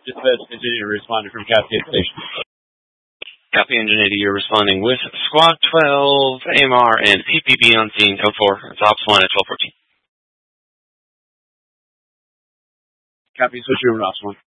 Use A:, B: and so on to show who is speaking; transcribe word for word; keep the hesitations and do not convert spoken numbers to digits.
A: Dispatch Engineer responding from Cascade Station.
B: Copy, Engine eighty. You're responding with Squad twelve, A M R, and P P B on scene. Code four. It's Ops one at twelve fourteen.
A: Copy, switch over to Ops one.